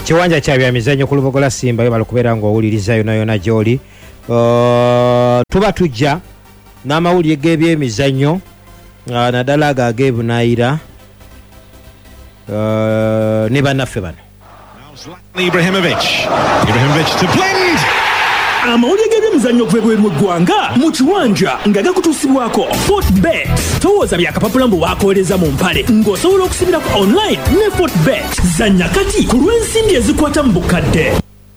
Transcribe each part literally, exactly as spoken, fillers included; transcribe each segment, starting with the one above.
kiwanja kya byamizannyo ku Lubogola Simba yo balikubeera ng'owuliriza yona yona gy'oli. Uh, tuba tujja n'amawulire g'ebyemizannyo uh, naddala ago ag'ebunaayira uh, ne bannaffe bano. Ibrahimovic Ibrahimovic to blend. Amawulire g'ebyemizannyo okuva ebweru w'eggwanga mu kiwanja nga gakutuusibwako Fortbet. Towooza byakapapula mbu waakolereza mu mpale ng'osobola okusibirako online ne Fortbet. Zannya kati ku lw'ensimbi ezikwata mu bukadde.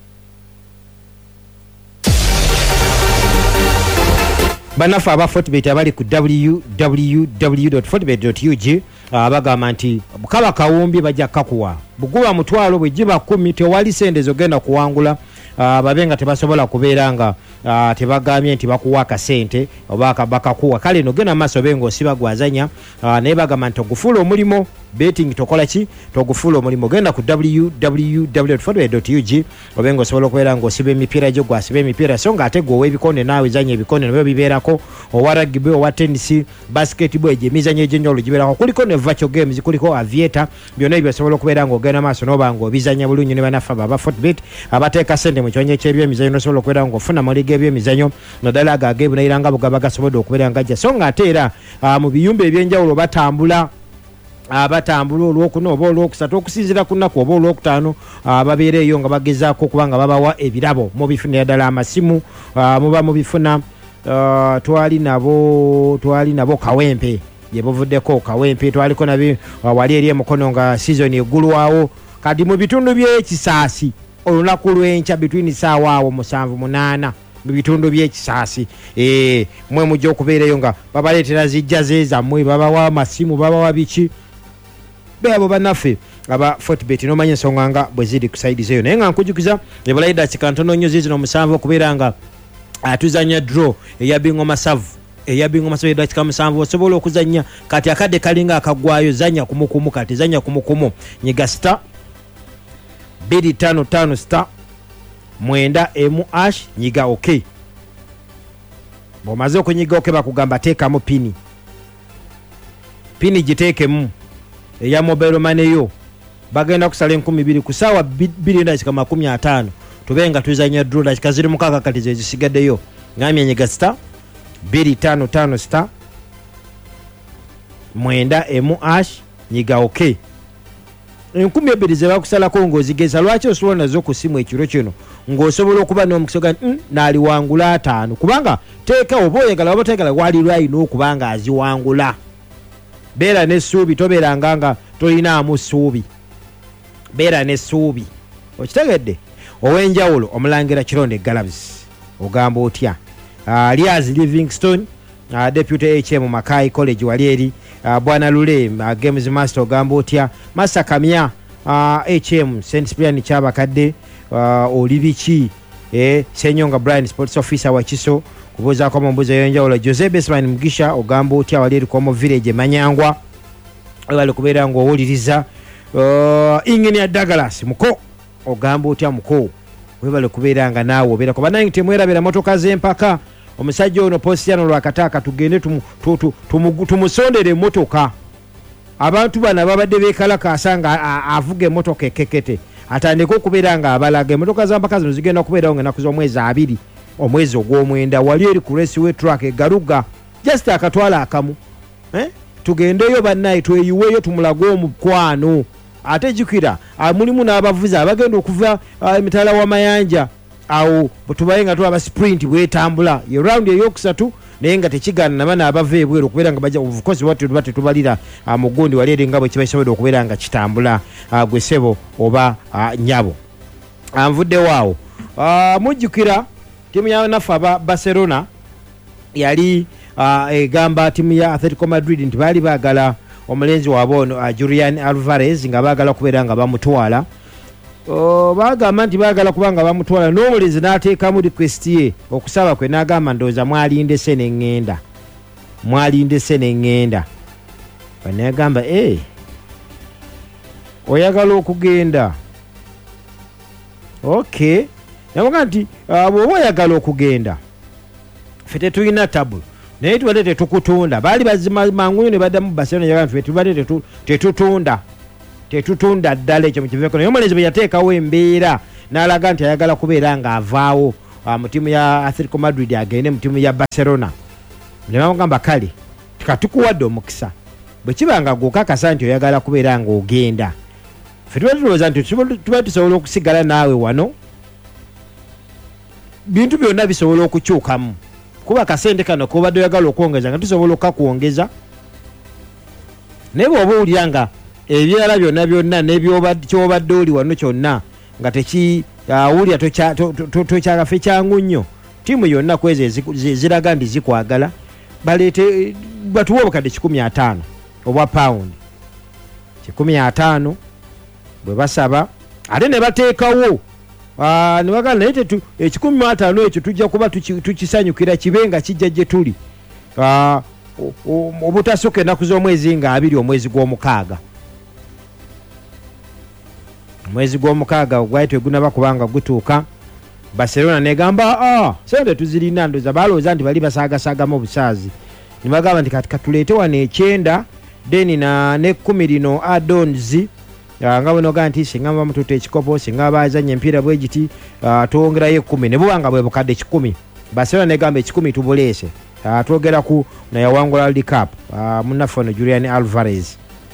Bannaffe aba Fortbet abali ku w w w dot fortbet dot u g abagamba nti kaba kawumbi bajja kakuwa buguba mutwalo bwe jiba kumi tewali sente zogenda kuwangula. Uh, babenga tebasobola kubeera nga uh, tebagamye nti bakuwa akasente oba bakakuwa kale no gena maaso bengo osiba gwazanya uh, naye bagamba nti ogufuula omulimo betting tokola ki togufuula omulimo genda ku w w w dot fortbet dot u g obengo osobola okubeera nga osiba emipiira gyo gwasiba emipiira so nga ate gwe oweebikonde naawe zanya ebikonde nabyo bibeerako owa rugby owa tennis basketball egyo emizannyo egy'enjawulo gibeerako kuliko ne virtual games kuliko aviator byonna ebyo osobola okubeera nga ogenda maaso n'oba nga obizanya bulungi ne bannaffe aba Fortbet abateeka sente mu kiwanja ky'ebyemizannyo nosobola okubeera nga ofuna amawulire g'ebyemizannyo naddala ago ag'ebunaayira nga bugaba gasobodde okubeera nga ajja so nga ate era uh, mu biyumba eby'enjawulo batambula abatambula uh, olwokuna oba olwokusatu okusinziira ku nnaku oba olwokutaano uh, babeera eyo nga bagezaako okuba nga babawa ebirabo mubifunira ddala amasimu uh, muba mubifuna uh, twali nabo twali nabo kawempe gye buvuddeko kawempe twaliko nabi uh, wali eri emukono nga season eggulwawo kati mu bitundu by'ekisaasi olunaku lw'enkya between saawa awo musanvu munaana mu bitundu by'ekisaasi eh mwe mujja okubeerayo nga babaleetera zijja zeezammwe babawa amasimu babawa biki beabo bannaffe aba Fortbet nomanya ensonga nga bwe ziri ku saidi zeyo naye nga nkujukiza ebalayida kikantono nnyo zizino musanvu okubeera nga atuzanya draw eya bingo masavu eya bingo masavu edakika musanvu osobola okuzanya kati akadde kalinga akagwayo zanya kumukumu kati zanya kumukumu nyiga star bidi tano tano star mwenda emu ash nyiga okay bomaze okunyiga okay bakugamba teekamu pini pini giteekemu eya mobile money yo bagenda kusala enkumi bbiri ku ssaawa bbiri ndakika makumi ataano tubenga tuzanya draw ndakika ziri mukaaga kati ze zisigaddeyo ngamye nyiga star bidi tano tano star mwenda emu ash nyiga okay enkumi ebbiri ze bakusalako ng'ozigeza lwaki osobola nazo ku ssimu ekiro kino ng'osobola okuba n'omukisa ga mm, naaliwangula ataano kubanga teeka oba oyagala oba toyagala wali lwalina okuba nga aziwangula beera n'essuubi tobeeranga nga tolinaamu ssuubi beera n'essuubi okitegedde ow'enjawulo omulangira Kironde Galabs ogamba otya uh, Liaz Livingstone uh, Deputy H M Makai College wali eri uh, Bwana Lule uh, Games Master ogamba otya Masa Kamya uh, H M Saint Cyprian Kyabakadde uh, oli biki eh, Senyonga Brian Sports Officer wa Kiso kubuuza kwa mbuzo y'enjawulo Jose Besman Mugisha ogamba otya wali eri kwa village Manyangwa wali kubeera ngo owuliriza uh, Engineer Douglas muko ogamba otya muko webale kubeera nga naawe obeera kuba nange temwerabira motoka z'empaka omusajja ono Posiano lwakataaka tugende tumusondere emotoka abantu bano babadde beekalakaasa nga avuga emotoka ekekete atandika okubeera nga abalaga emotoka z'empaka zino zigenda okubeerawo ng'ennaku z'omwezi abiri omwezi ogw'omwenda wali eri ku raceway track egaluga just akatwala akamu eh? tugendeyo bannaye tweyiweeyo tumulage omukwano ate jukira mulimu n'abavuzi abagenda okuva emitala w'amayanja awo tubaye nga tuba sprint bwetambula ye round eyokusatu naye nga tekigana nabana abava ebweru okubeera nga bajja obukozi bwati bate tubalira mu gundi wali eri nga bwe kiba kisobodde okubeera nga kitambula gwe ssebo oba nyabo anvuddewo awo mujjukira tiimu yanaffe aba Barcelona yali egamba tiimu ya Atletico Madrid nti baali baagala omulenzi waabwe ono uh, Julian Alvarez nga baagala kubeera nga bamutwala uh, bagamba nti baagala kubanga bamutwala n'omulenzi n'ateekamu request ye okusaba kwe n'agamba ndowooza mwalinde se n'eŋŋenda mwalinde se n'eŋŋenda banagamba eh oyagala okugenda okay yamugamba nti uh, bw'oba oyagala okugenda ffe tetulina tabu naye tubadde tetukutunda baali bazima mangunyo ne baddamu Barcelona yaga nti tubadde tetutunda tetutunda ddala ekyo mu kiveeko naye omulenzi bwe yateekawo embeera n'alaga nti ayagala kubeera ng'avaawo mu ttiimu ya Atletico Madrid agende mu ttiimu ya Barcelona ne bamugamba kale katukuwadde omukisa bwe kiba nga gw'okakasa nti oyagala kubeera ng'ogenda ffe tuba tulowooza nti tuba tusobola okusigala naawe wano bintu byonna bisobola okukyukamu kuba kasente kano kobadde oyagala okwongeza nga tusobola okukakwongeza naye bw'oba owulira nga ebirala byonna byonna n'ekyobadde oli wano kyonna nga tekiwulira tokyagafe kyangu nnyo ttiimu yonna kwezi ziraga nti zikwagala baleete batuwa obukadde kikumi ataano obwa pawundi kikumi ataano bwe basaba ate ne bateekawo ne bagala naye ekikumi ataano ekyo tujja kuba tukisanyukira kibe nga kijja gye tuli obutasooka ennaku z'omwezi nga abiri omwezi gw'omukaaga omwezi gw'omukaaga gwali tegunaba kubanga gutuuka Barcelona negamba ah sente tuzirina ndoza balooza nti bali basaagasagamu obusaazi ne bagamba nti kati katuleete wano ekyenda deni na ne kkumi lino addons nga bono ga nti singa bamututa ekikopo singa bazanya empiira bwe giti twongerayo ekkumi ne buba nga bwe bukadde kikumi Barcelona negamba ekikumi tubuleese twogera ku nayawangula World Cup munnaffe ono Julian Alvarez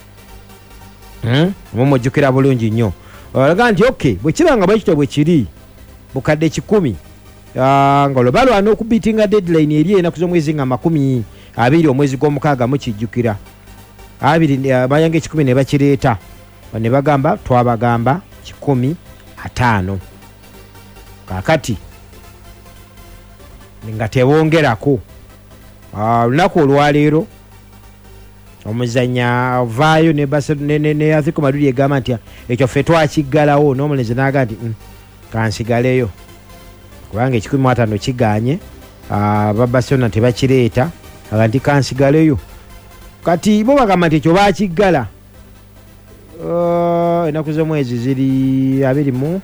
mumujjukira bulungi nnyo olaga nti okay bwe kiba nga bwekito bwe kiri bukadde kikumi nga olwo balwana okubitinga deadline eri enaku z'omwezi nga makumi abiri omwezi gw'omukaaga mukijjukira abiri bayanga ekikumi ne bakireeta ne bagamba twabagamba kikumi ataano kakati nga tebongerako olunaku olwaleero omuzanya vaayo ne Atletico Madrid egamba nti ekyo ffe twakiggalawo n'omulenzi n'aga nti kansigaleyo kubanga ekikumi ataano kiganye aba Barcelona tebakireeta aga nti kansigaleyo kati bo bagamba nti ekyo bakiggala ennaku z'omwezi ziri abiri mu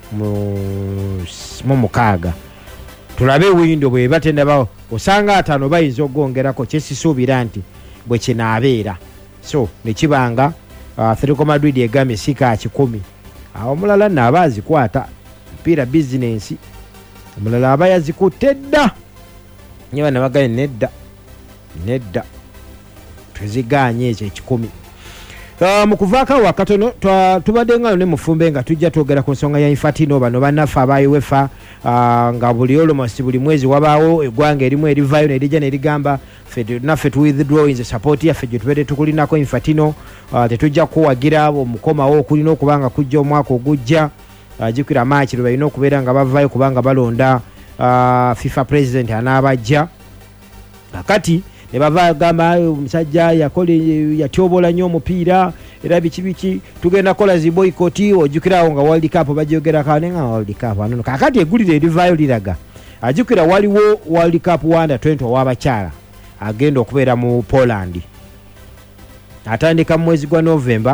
mukaaga tulabe windo bwe batendabawo osanga ataano bayinza okgongerako kyesisuubira nti bwe kinaabeera so nekibanga Atletico Madrid egambye sika kikumi awo omulala naaba azikwata mpiira bizinensi omulala aba yazikutte dda nye bana bagane nedda nedda tuziganye ekyo ekikumi mu kuvaako awo akatono tubadde nga ne mufumbe nga tujja twogera ku nsonga ya Infantino bano bannaffe aba UEFA nga buli almost buli mwezi wabaawo eggwanga erimu erivaayo nerijja nerigamba naffe tuwithdrawing support yaffe gye tubadde tukulinako Infantino tetujja kuwagira omukomawo okulina okubanga kujja omwaka ogujja jjukira maaki lwe balina okubeera nga bavaayo kubanga balonda FIFA president anaabajja kakati ne bava gamba omusajja yakola yatyobola nnyo omupiira era biki biki tugenda kola zi boycott ojjukirawo nga World Cup bajjogera kane nga World Cup anono kakati egulire erivaayo liraga ajjukira waliwo World Cup under twenty ow'abakyala agenda okubeera mu Poland atandika mu mwezi gwa November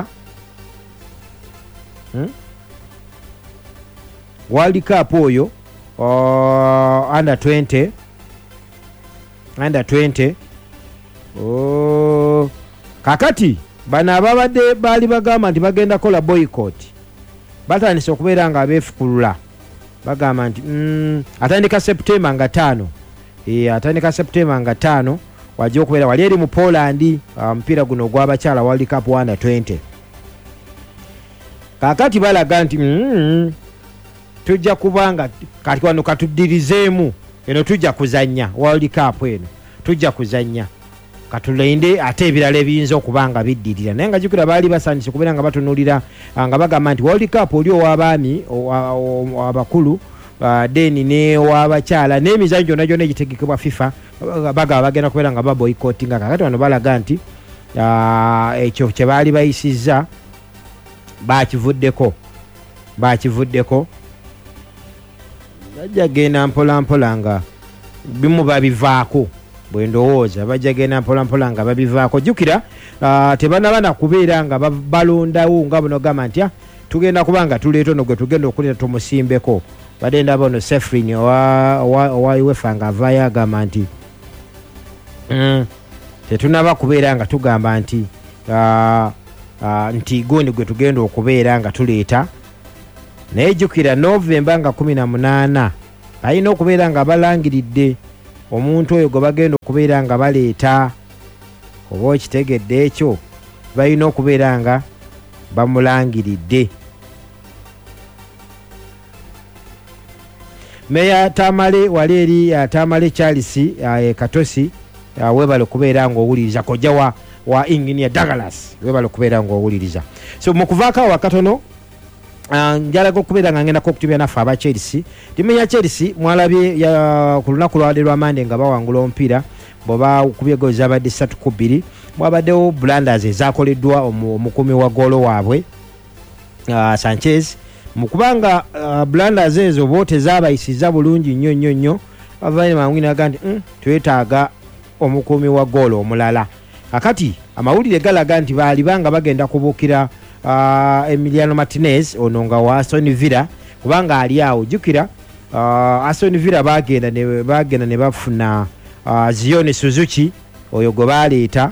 hmm? World Cup oyo uh, under twenty under twenty oh kakati bana ababadde bali bagamba nti bagenda kola boycott batandise okubeera nga abeefukulula bagamba nti mm, atandika September nga tano e, atandika September nga tano wajja okubeera wali eri mu Poland mpira um, guno ogw'abakyala World Cup under twenty kakati balaga nti mm, tujja kubanga kati wano katudirizeemu eno tujja kuzanya World Cup eno tujja kuzanya katulende ate ebirala ebiyinza okubanga biddirira naye nga jjukira baali basanyuse okubeera nga batunuulira nga bagamba nti World Cup oli ow'abaami abakulu deni ne w'abakyala n'emizanyo gyonna gyonna egitegekebwa FIFA bagaba bagenda kubeera nga baboycottinga kakati wano balaga nti ekyo kye baali bayisizza bakivuddeko bakivuddeko bajja genda mpola mpola nga bimu babivaako bwe ndowooza bajja genda mpola mpola nga babivaako jjukira tebanabana kubeera nga balondawo nga buno gamba nti tugenda kubanga tuleeta ono gwe tugenda okuleeta tumusimbeko badde ndaba ono Sefrin owa UEFA nga avaayo agamba nti tetunaba kubeera nga tugamba nti uh, nti gundi gwe tugenda okubeera nga tuleeta naye jjukira Novemba nga kumi na munaana balina okubeera nga balangiridde omuntu oyo gwe bagenda okubeera nga baleeta oba okitegedde ekyo balina okubeera nga bamulangiridde. Meya Tamale wali eri uh, Tamale Charles uh, Katosi uh, webale kubeera nga owuliriza kojja wa, wa Engineer Douglas webale kubeera nga owuliriza. So mukuvaako wakatono uh, njalaga okubeera nga ngenda kokutubya naffe aba Chelsea. Timenya Chelsea mwalabye ya ku lunaku lwabadde lwa Mande nga bawangula omupiira boba kubye gozi abadde ssatu ku bbiri. Mwabaddewo blunders ezakoleddwa omukumi wa goolo waabwe uh, Sanchez mukubanga uh, blunders ezo bote zabayisiza bulungi nnyo nnyo nnyo avanye mangwina gandi mm, twetaaga omukumi wa goolo omulala. Akati amawulire galaga nti baali banga bagenda kubuukira uh, Emiliano Martinez ono nga wa Aston Villa kubanga ali awo. Jukira uh, Aston Villa bagenda ne bagenda ne bafuna uh, Zion Suzuki oyo gwe baleeta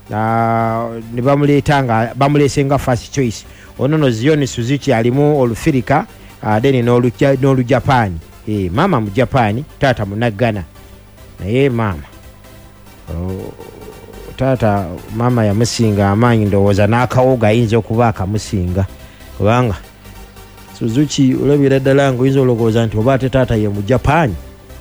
uh, ne bamuleeta nga bamulese nga first choice. Ono no Zion Suzuki alimu olufirika uh, deni n'olujja n'olu Japan. Eh mama mu Japan tata munagana naye mama oh, tata mama ya musinga amanyi ndowooza n'akawoga ayinza okuba akamusinga kubanga Suzuki olabira ddala ngo oyinza olowooza nti oba ate tata ye mu Japan.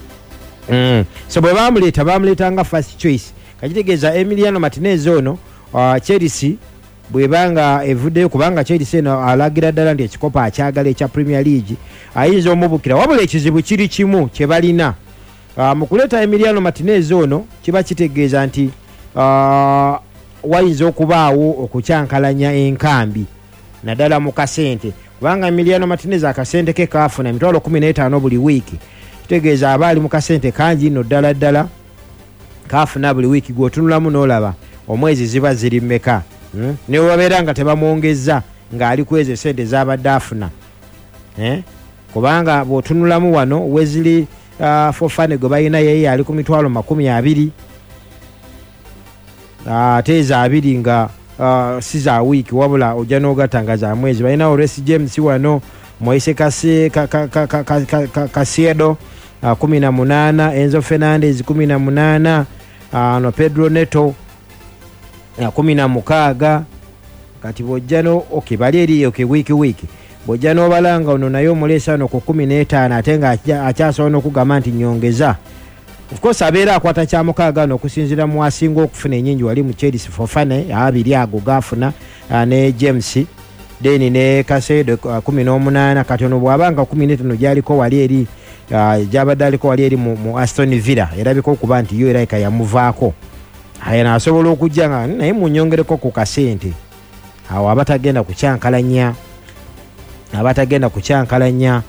Mm. So bwe bamuleeta bamuleeta nga first choice kakitegeeza Emiliano Martinez ono uh, Chelsea bwe banga evuddeyo kubanga Chelsea eno alagira ddala nti ekikopa akyagala ekya Premier League ayinza omubukira wabula ekizibu kiri kimu kye balina uh, mu kuleeta Emiliano Martinez ono kiba kitegeeza nti uh, wayinza okubaawo okukyankalanya enkambi naddala mu kasente kubanga Emiliano Martinez akasente ke kaafuna emitwalo kumi n'etaano buli wiiki kitegeeza abaali mu kasente kangi nno ddala ddala kaafuna buli wiiki gw'otunulamu n'olaba omwezi ziba ziri mmeka. Hmm? Ne wabeera nga tebamwongezza ng'ali kweze sente z'abadde afuna eh? Kubanga bw'otunulamu wano weziri uh, Fofana gwe balina yeye ali ku mitwalo makumi abiri ate uh, eza abiri nga uh, si za wiiki wabula ojja n'ogatta za mwezi. Balinawo Reece James wano Moise Kasiedo ka, ka, ka, ka, ka, ka, ka, uh, kumi na munaana Enzo Fernandez kumi na munaana uh, no Pedro Neto ya kumi na mukaaga kati bojjano okay bali eri okay wiki wiki bojjano balanga ono nayo mulesa no ku kumi n'etaano ate nga akyasobola okugamba nti nyongeza. Of course abeera akwata kya mukaaga no kusinzira mu asinga okufuna ennyingi wali mu Chelsea Fofana abiri ago gafuna uh, ne James deni ne Kasedo uh, kumi n'omunaana katono bwabanga kumi n'etaano gyaliko wali eri uh, gyabadde aliko wali eri mu, mu Aston Villa erabika okuba nti yo eraika yamuvaako aya nasobola okujja nga naye munyongereko ku kasente awo abatagenda kukyankalanya abatagenda kukyankalanya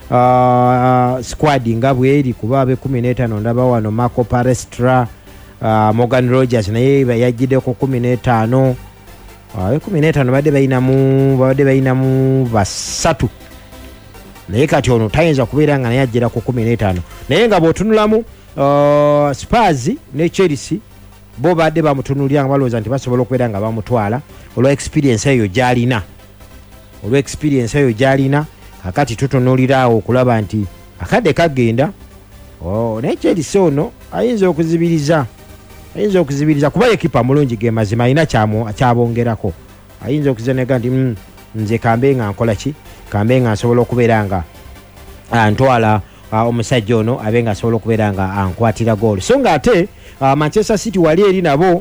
uh, squad nga bweri kuba abe kumi n'etaano ndaba wano Marco Palestra uh, Morgan Rogers naye yagiddeko kumi n'etaano abe uh, kumi n'etaano badde bayinamu badde bayinamu basatu naye kati ono tayinza kubeera nga naye ajjira ku kumi n'etaano naye nga bw'otunulamu uh, Spurs ne Chelsea bo badde bamutunulira nga balowooza nti basobola okubeera nga bamutwala olwa experience eyo gy'alina olwa experience eyo gy'alina kakati tutunuuliraawo okulaba nti akadde kagenda oh, naye Chelsea ono ayinza okuzibiriza ayinza okuzibiriza kuba ekipa mulungi ge mazima alina kyabongerako ayinza okuzenega nti mm, nze kambe nga nkola ki kambe nga nsobola okubeera nga ntwala uh, omusajja ono abe nga asobola okubeera nga ankwatira goal. So nga ate uh, Manchester City wali eri nabo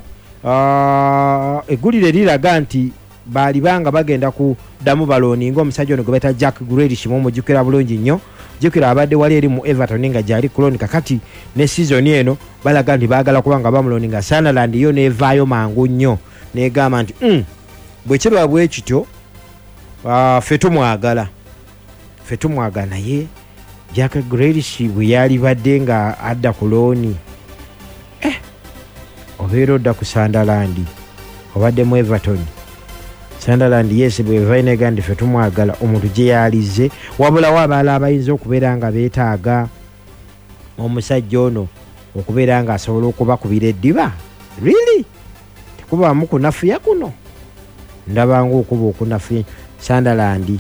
uh, eggulire liraga nti baali banga bagenda kuddamu balooni ng'omusajja ono gwe beta Jack Grealish mu mujjukira bulungi nnyo jjukira abadde wali eri mu Everton nga gyali kuloni kakati ne season eno balaga nti baagala kubanga bamuloni nga Sunderland yo neevaayo mangu nnyo negamba nti mm, bwe kirwa bwe kityo uh, ffe tumwagala ffe tumwagala naye Jack Grealish bwe yali badde nga adda ku looni eh, obeera odda ku Sunderland obadde mu Everton Sunderland yes bwe vainega ndi ffe tumwagala omuntu gye yalize wabula wabaala abayinza okubeera nga beetaaga omusajja ono okubeera nga asobola okubakubira eddiba really tekubaamu kunafuya kuno ndabanga okuba okunafe Sunderland.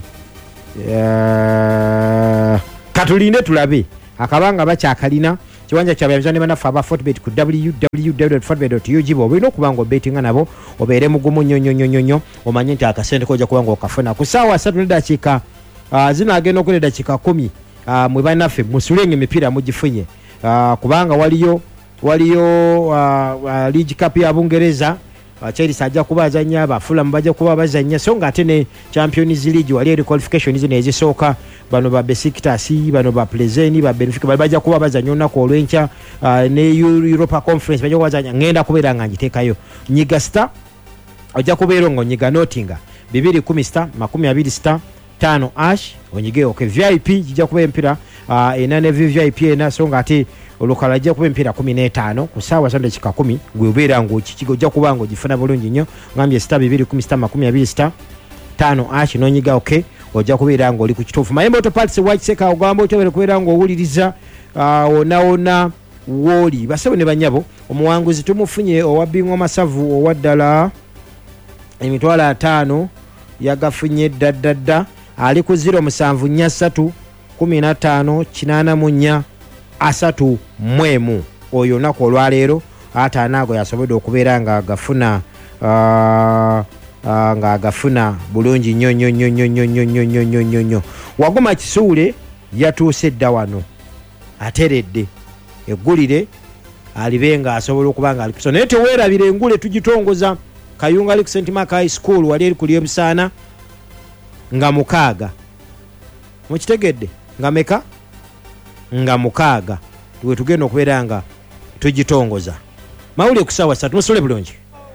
Uh, katulinde tulabe akabanga bakyakalina kiwanja kya byabizane banafu aba Fortbet ku w w w dot fortbet dot u g bo bino kubanga obetinga nabo obeere mugumu nnyo nnyo nnyo nnyo omanye nti akasente koja kubanga okafuna ku ssaawa ssatu ne dakiika uh, zinaagenda okuli dakiika kumi uh, mwe banaffe musulenge emipiira mugifunye uh, kubanga waliyo waliyo uh, uh, League Cup ya Bungereza uh, Chelsea ajja kuba azanya ba Fulham bajja kuba bazanya so nga ate ne Champions League wali eri qualification zino ezisooka bano ba Besiktas bano ba Plzen ba Benfica bajja kuba bazanya onako olwencha uh, ne Europa Conference bajja kuba bazanya ngenda kubeera nga njiteekayo nyiga star ajja kubeera ngo nyiga Nottingham bibiri kumi star makumi abiri star tano ash onyige okay V I P jija kuba empira uh, enane V I P ena so nga ate olukala ajja kuba empira kumi n'etaano ku ssaawa sande kika kumi gwe obeera ng'okikigo ojja kuba ng'ogifuna bulungi nnyo ngambye star bibiri kumi star makumi abiri star tano ash n'onyiga okay ojja kubeera ng'oli ku kituufu mayembe autoparts wakiseka ogamba otobere kubeera ng'owuliriza uh, ona ona wooli basebo ne banyabo omuwanguzi tumufunye owa Bingo Masavu owa ddala emitwalo ataano yagafunye daddadda ali ku zero musanvu nnya ssatu kumi na ttaano kinaana mu nnya asatu mwemu oyo nako olwaleero ataanaago yasobodde okubeera nga agafuna uh, uh, nga agafuna bulungi nnyo nnyo nnyo nnyo nnyo nnyo nnyo nnyo nnyo nnyo nnyo Waguma Kisuule yatuuse dda wano ateredde eggulire alibe nga asobola okuba nga alikuso naye teweerabira engule tugitongoza Kayunga ali ku Saint Mark High School wali eri kuli ebusaana nga mukaaga mukitegedde nga meka nga mukaaga tuwe tugenda okubeera nga tugitongoza mawulire ku ssaawa ssatu musole bulungi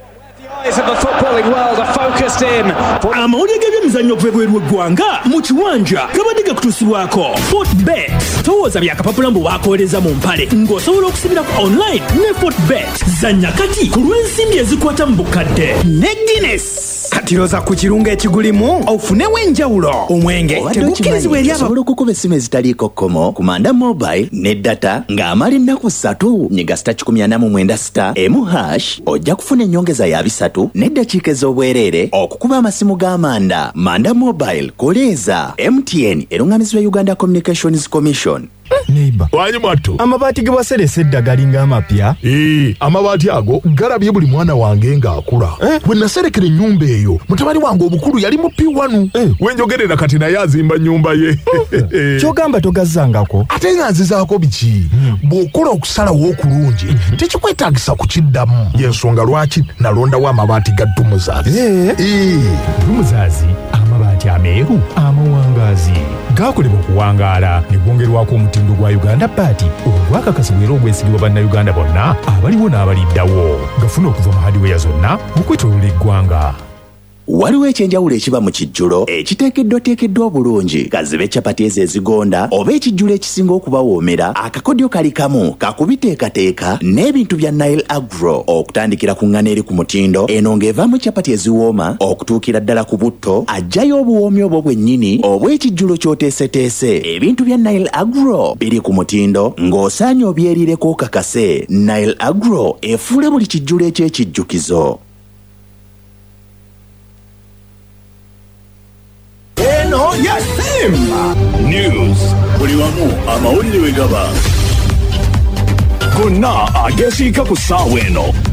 amawulire g'ebyemizannyo okuva eggwanga mu kiwanja gabadde gakutuusibwako Fortbet towooza byakapapula mbu waakolereza mu mpale ng'osobola okusibirako online ne Fortbet zannya kati ku lw'ensimbi ezikwata mu bukadde ne Guinness katiroza ku kirunga ekigulimu ofunewo enjawulo omwenge tegukkirizibwa eri osobola okukuba essimu ezitaliiko kkomo ku Manda Mobile ne data ng'amala ennaku ssatu nyiga sita kikumi ana mu mwenda sita emu hash ojja kufuna ennyongeza ya bisatu n'eddakiika ez'obwereere okukuba amasimu g'amanda. Manda Mobile koleeza M T N eruŋŋamizibwa Uganda Communications Commission. Neighbor wanyi mwattu amabaati ge waserese eddagali ng'amapya ee amabaati ago galabye buli mwana wange ng'akula eh? bwe naserekera ennyumba eyo mutabani wange omukulu yali mu P one eh? wenjogerera kati naye azimba nnyumba ye kyogamba togazzangako ate nga nzizaako biki hmm. bw'okola okusalawo okulungi hmm. tekikwetaagisa kukiddamu y'ensonga lwaki nalondawo amabaati ga Dumuzaazi eh? ee Dumuzaazi amabaati ameeru amawangaazi gaakolebwa okuwangaala ne gwongerwako omutindo gwa Uganda Party ogwakakasibwa era ogwesigibwa bannayuganda bonna abaliwo n'abaliddawo gafuna okuva mu hardware zonna okwetooloola eggwanga. Waliwo ekyenjawulo ekiba mu kijjulo ekiteekeddwa teekeddwa obulungi kazibe capati ezo ezigonda oba ekijjulo ekisinga okubawoomera akakodyo kali kamu kakubiteekateeka n'ebintu bya Nile Agro okutandikira ku ŋŋana eri ku mutindo eno ng'evaamu capati eziwooma okutuukira ddala ku butto ajjayo obuwoomi obwo bwennyini obw'ekijjulo ky'oteeseteese. Ebintu bya Nile Agro biri ku mutindo ng'osaanye obyerireko okakase. Nile Agro efuula buli kijjulo eky'ekijjukizo. Yasimba News buli wamu amawulire we gaba gonna agesiika ku ssaawa eno